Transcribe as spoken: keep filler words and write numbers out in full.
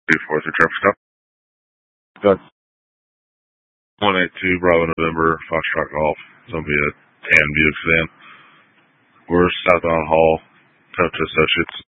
two four three traffic stop. Good. one eight two Bravo November, Foxtrot Golf. It's going to be a tan Buick sedan. We're southbound Hall, Toyota Associates.